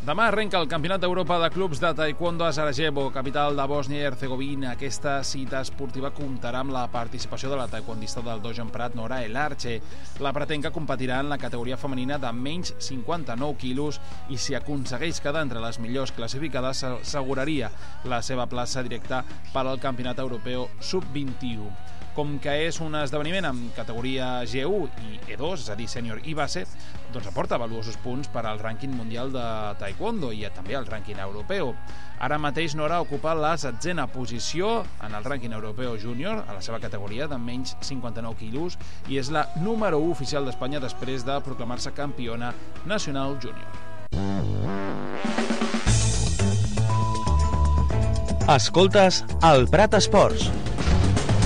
Demà arrenca el Campionat d'Europa de Clubs de Taekwondo a Sarajevo, capital de Bòsnia i Hercegovina. Aquesta cita esportiva comptarà amb la participació de la taekwondista del Dojo Emprat, Nora Elarche. La pretenca competirà en la categoria femenina de menys 59 quilos i si aconsegueix quedar entre les millors classificades s'asseguraria la seva plaça directa per al Campionat Europeu Sub-21. Com que és un esdeveniment amb categoria G1 i E2, és a dir, sènior i base, doncs aporta valuosos punts per al rànquing mundial de taekwondo i també al rànquing europeu. Ara mateix Nora ocupa la 7a posició en el rànquing europeu júnior a la seva categoria de menys 59 quilos i és la número 1 oficial d'Espanya després de proclamar-se campiona nacional júnior. Escoltes el Prat Esports.